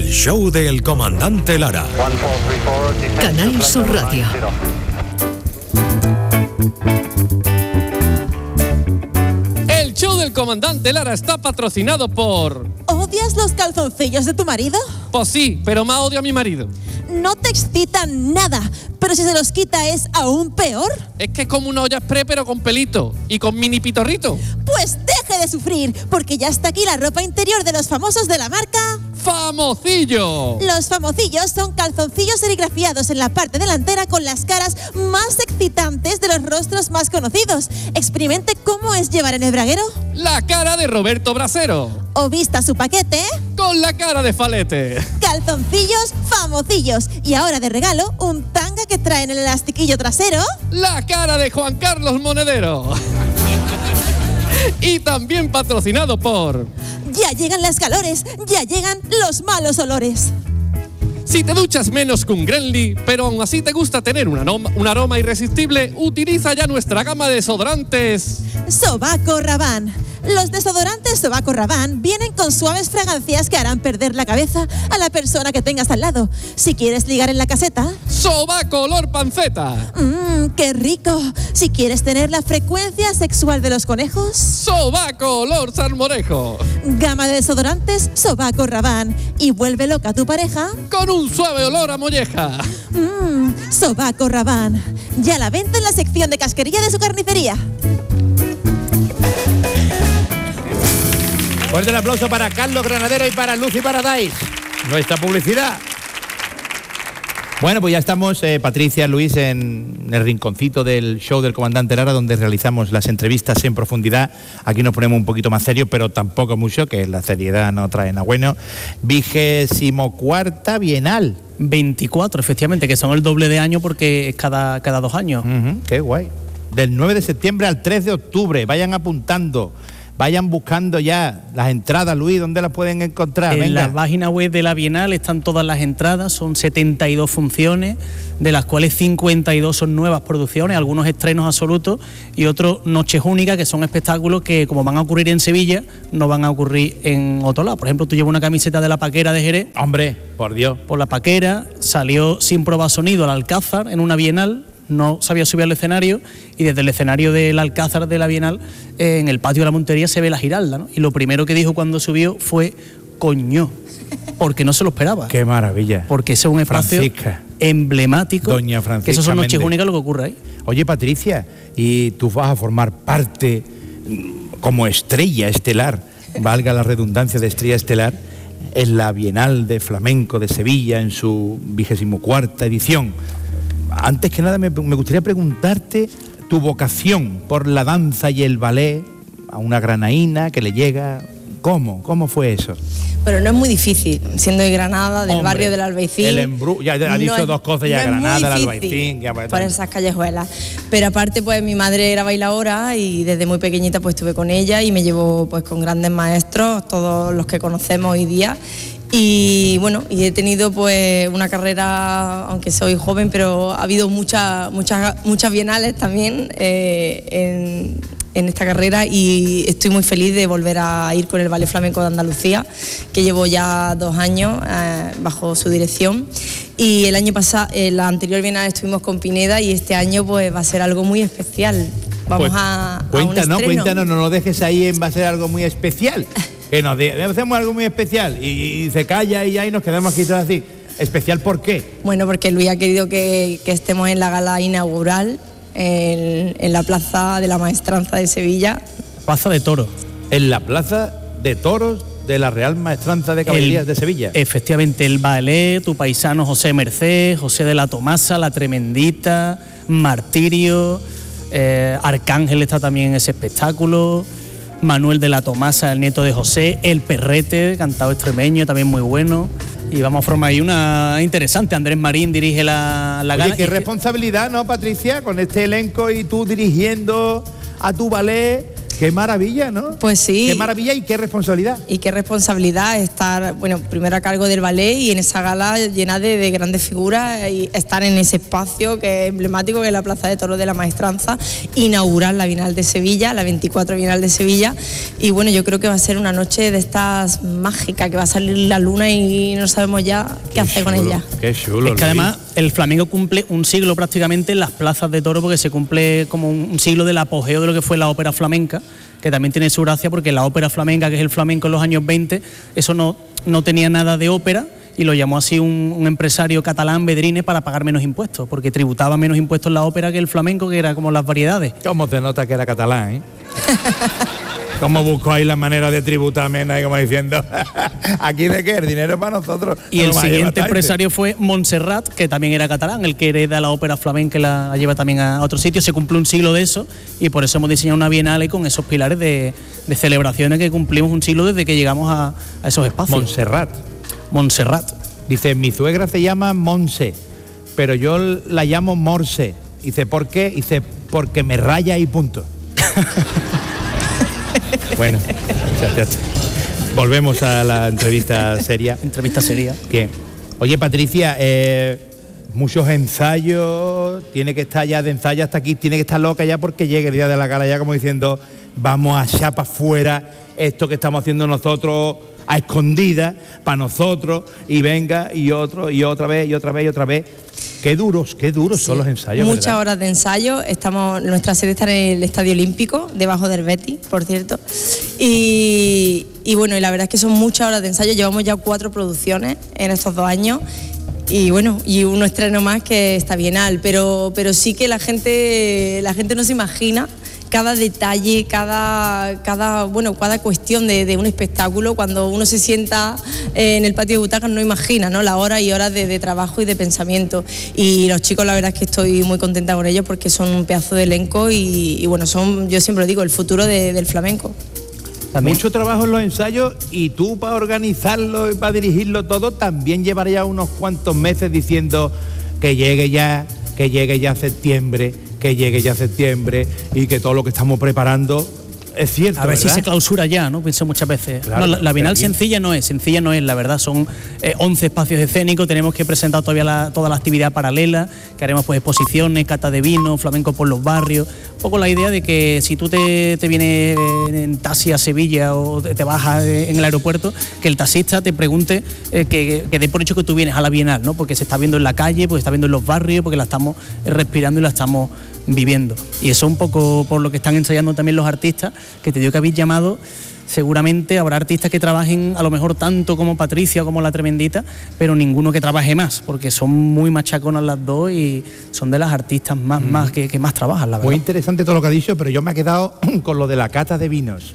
El show del comandante Lara. Canal Sur Radio. El show del comandante Lara está patrocinado por... ¿Odias los calzoncillos de tu marido? Pues sí, pero más odio a mi marido. No te excitan nada, pero si se los quita es aún peor. Es que es como una olla express pero con pelito y con mini pitorrito. Pues deje de sufrir, porque ya está aquí la ropa interior de los famosos de la marca... ¡Famocillo! Los famocillos son calzoncillos serigrafiados en la parte delantera con las caras más excitantes de los rostros más conocidos. Experimente cómo es llevar en el braguero La cara de Roberto Brasero. o vista su paquete Con la cara de Falete. calzoncillos famocillos. Y ahora de regalo, un tanga que trae en el elastiquillo trasero La cara de Juan Carlos Monedero. Y también patrocinado por... Ya llegan las calores, ya llegan los malos olores. Si te duchas menos que un Grenly, pero aún así te gusta tener un aroma irresistible, utiliza ya nuestra gama de desodorantes. Sobaco Rabanne. Los desodorantes Sobaco Rabanne vienen con suaves fragancias que harán perder la cabeza a la persona que tengas al lado. Si quieres ligar en la caseta... Sobaco olor panceta. ¡Qué rico! Si quieres tener la frecuencia sexual de los conejos... Sobaco olor salmorejo. Gama de desodorantes Sobaco Rabanne. Y vuelve loca a tu pareja... Con un suave olor a molleja. Sobaco Rabanne. Ya a la venta en la sección de casquería de su carnicería. Fuerte el aplauso para Carlos Granadero y para Lucy Paradise. Nuestra publicidad. Bueno, pues ya estamos, Patricia, Luis, en el rinconcito del show del comandante Lara, donde realizamos las entrevistas en profundidad. Aquí nos ponemos un poquito más serios, pero tampoco mucho, que la seriedad no trae nada bueno. 24ª Bienal. 24, efectivamente, que son el doble de año porque es cada 2 años. Qué guay. Del 9 de septiembre al 3 de octubre. Vayan apuntando. Vayan buscando ya las entradas, Luis, ¿dónde las pueden encontrar? En Venga. la página web de la Bienal están todas las entradas, son 72 funciones, de las cuales 52 son nuevas producciones, algunos estrenos absolutos y otros noches únicas, que son espectáculos que, como van a ocurrir en Sevilla, no van a ocurrir en otro lado. Por ejemplo, tú llevas una camiseta de La Paquera de Jerez. Hombre, por Dios. Por La Paquera, salió sin probar sonido al Alcázar en una Bienal, no sabía subir al escenario, y desde el escenario del Alcázar de la Bienal, en el patio de la Montería se ve la Giralda, ¿no? Y lo primero que dijo cuando subió fue coño, porque no se lo esperaba. Qué maravilla. Porque ese es un espacio Francisca. Emblemático. Doña Francisca que eso son noches Méndez. únicas lo que ocurre ahí. Oye, Patricia, y tú vas a formar parte como estrella estelar, valga la redundancia de estrella estelar, en la Bienal de Flamenco de Sevilla en su 24ª edición. Antes que nada me gustaría preguntarte tu vocación por la danza y el ballet a una granaína que le llega. ¿Cómo fue eso? Pero no es muy difícil, siendo de Granada, del Hombre, barrio del Albaicín. Ya ha dicho no dos cosas ya, no Granada, es el muy difícil Albaicín. Ya, por esas callejuelas. Pero aparte, pues mi madre era bailadora y desde muy pequeñita pues estuve con ella y me llevó pues con grandes maestros, todos los que conocemos hoy día. Y bueno, y he tenido pues una carrera, aunque soy joven, pero ha habido muchas bienales también en esta carrera, y estoy muy feliz de volver a ir con el Ballet Flamenco de Andalucía, que llevo ya 2 años bajo su dirección. Y el año pasado, en la anterior bienal estuvimos con Pineda, y este año pues va a ser algo muy especial. Vamos pues, a un estreno. Cuéntanos, no nos dejes ahí en va a ser algo muy especial. Que nos hacemos algo muy especial y se calla y ahí nos quedamos aquí todos así. ¿Especial por qué? Bueno, porque Luis ha querido que estemos en la gala inaugural en la Plaza de la Maestranza de Sevilla. Plaza de Toros. En la Plaza de Toros de la Real Maestranza de Caballerías de Sevilla. Efectivamente, el ballet, tu paisano José Merced, José de la Tomasa, La Tremendita, Martirio, Arcángel está también en ese espectáculo, Manuel de la Tomasa, el nieto de José, El Perrete, cantado extremeño, también muy bueno. Y vamos a formar ahí una interesante. Andrés Marín dirige la gala. Oye, qué responsabilidad, ¿no, Patricia? Con este elenco y tú dirigiendo a tu ballet. Qué maravilla, ¿no? Pues sí. Qué maravilla y qué responsabilidad. Y qué responsabilidad estar, bueno, primero a cargo del ballet y en esa gala llena de grandes figuras y estar en ese espacio que es emblemático, que es la Plaza de Toros de la Maestranza, inaugurar la Bienal de Sevilla, la 24 Bienal de Sevilla. Y bueno, yo creo que va a ser una noche de estas mágicas, que va a salir la luna y no sabemos ya qué hacer con ella. Qué chulo. Es que además el flamenco cumple un siglo prácticamente en las plazas de toros, porque se cumple como un siglo del apogeo de lo que fue la ópera flamenca, que también tiene su gracia, porque la ópera flamenca, que es el flamenco en los años 20, eso no tenía nada de ópera, y lo llamó así un empresario catalán, Bedrine, para pagar menos impuestos, porque tributaba menos impuestos la ópera que el flamenco, que era como las variedades. ¿Cómo te nota que era catalán, eh? ¿Cómo buscó ahí la manera de tributar menos? Como diciendo, ¿aquí de qué? El dinero es para nosotros. Y el siguiente empresario fue Montserrat, que también era catalán, el que hereda la ópera flamenca y la lleva también a otro sitio. Se cumple un siglo de eso, y por eso hemos diseñado una bienal con esos pilares de celebraciones, que cumplimos un siglo desde que llegamos a esos espacios. Montserrat. Dice, mi suegra se llama Monse, pero yo la llamo Morse. Dice, ¿por qué? Dice, porque me raya y punto. Bueno, ya. Volvemos a la entrevista seria. Entrevista seria. ¿Qué? Oye, Patricia, muchos ensayos, tiene que estar ya de ensayo hasta aquí, tiene que estar loca ya porque llegue el día de la gala, ya como diciendo, vamos allá para afuera, esto que estamos haciendo nosotros a escondidas, para nosotros, y venga, y otro, y otra vez, y otra vez, y otra vez. Qué duros sí, son los ensayos. Muchas ¿verdad? horas de ensayo. Nuestra sede está en el Estadio Olímpico, debajo del Betis, por cierto. Y bueno, y la verdad es que son muchas horas de ensayo. Llevamos ya 4 producciones en estos 2 años. Y bueno, y uno estreno más que está Bienal. Pero sí que la gente no se imagina cada detalle, cada cuestión de un espectáculo. Cuando uno se sienta en el patio de butacas no imagina, ¿no?, la hora y horas de trabajo y de pensamiento. Y los chicos, la verdad es que estoy muy contenta con ellos, porque son un pedazo de elenco y bueno, son, yo siempre lo digo, el futuro del flamenco. También. Mucho trabajo en los ensayos, y tú para organizarlo y para dirigirlo todo también llevarías unos cuantos meses diciendo que llegue ya septiembre, y que todo lo que estamos preparando es cierto. A ver, ¿verdad? si se clausura ya, ¿no? Pienso muchas veces. Claro, no, la Bienal sencilla no es, la verdad. Son 11 espacios escénicos, tenemos que presentar todavía toda la actividad paralela, que haremos pues exposiciones, cata de vino, flamenco por los barrios. Un poco la idea de que si tú te vienes en taxi a Sevilla o te bajas en el aeropuerto, que el taxista te pregunte, que dé por hecho que tú vienes a la Bienal, ¿no? Porque se está viendo en la calle, porque se está viendo en los barrios, porque la estamos respirando y la estamos viviendo. Y eso un poco por lo que están ensayando también los artistas, que te digo que habéis llamado. Seguramente habrá artistas que trabajen a lo mejor tanto como Patricia o como La Tremendita, pero ninguno que trabaje más, porque son muy machaconas las dos y son de las artistas más que más trabajan, la verdad. Muy interesante todo lo que ha dicho, pero yo me he quedado con lo de la cata de vinos.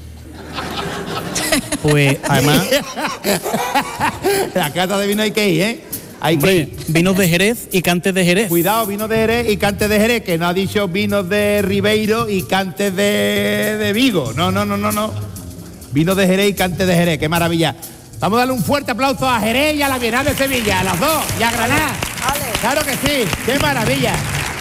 Pues además la cata de vino hay que ir, ¿eh? Vinos de Jerez y cantes de Jerez. Cuidado, vinos de Jerez y cantes de Jerez, que no ha dicho vinos de Ribeiro y cantes de Vigo. No. Vinos de Jerez y cantes de Jerez, qué maravilla. Vamos a darle un fuerte aplauso a Jerez y a la Bienal de Sevilla, a las dos, y a Granada. Vale. Claro que sí, qué maravilla.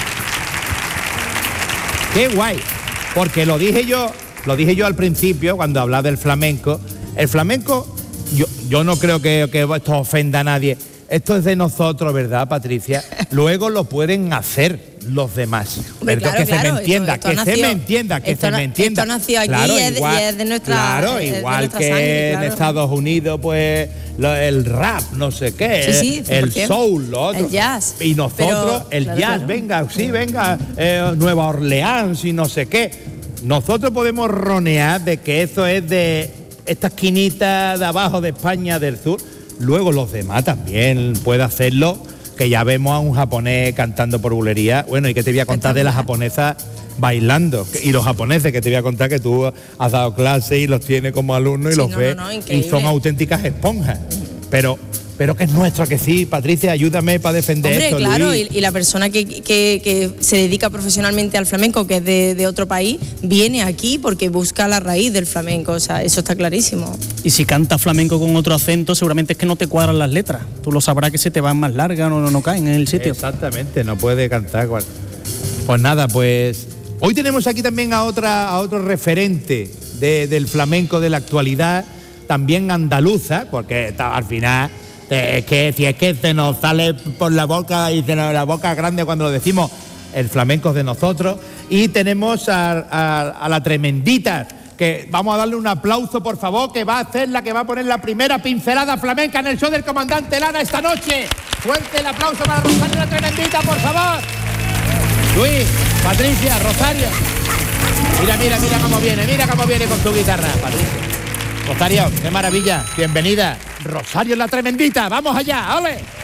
Qué guay, porque lo dije yo al principio cuando hablaba del flamenco. El flamenco, yo no creo que esto ofenda a nadie. Esto es de nosotros, ¿verdad, Patricia? Luego lo pueden hacer los demás. Claro, que se me entienda, que se me entienda. Esto nació aquí, claro, y es de nuestra Claro, igual que sangre, claro. En Estados Unidos, pues, el rap, no sé qué, sí, el soul, lo otro. El jazz. Y nosotros, el jazz, venga, Nueva Orleans y no sé qué. Nosotros podemos ronear de que eso es de esta esquinita de abajo de España del sur. Luego los demás también pueden hacerlo, que ya vemos a un japonés cantando por bulería. Bueno, y que te voy a contar de las japonesas bailando, y los japoneses, que te voy a contar que tú has dado clases y los tienes como alumnos y los ves, y son auténticas esponjas. Pero que es nuestra, que sí, Patricia, ayúdame para defender esto. Claro, y la persona que se dedica profesionalmente al flamenco, que es de otro país, viene aquí porque busca la raíz del flamenco, o sea, eso está clarísimo. Y si cantas flamenco con otro acento, seguramente es que no te cuadran las letras. Tú lo sabrás, que se te van más largas, no caen en el sitio. Exactamente, no puede cantar. Pues nada, pues Hoy tenemos aquí también a otro referente del flamenco de la actualidad, también andaluza, porque al final es que se nos sale por la boca y se nos la boca grande cuando lo decimos, el flamenco es de nosotros. Y tenemos a la Tremendita, que vamos a darle un aplauso, por favor, que va a ser la que va a poner la primera pincelada flamenca en el show del comandante Lara esta noche. Fuerte el aplauso para Rosario la Tremendita, por favor. Luis, Patricia, Rosario. Mira cómo viene con tu guitarra, Patricia. Rosario, qué maravilla, bienvenida. Rosario la Tremendita, vamos allá, ¡ole!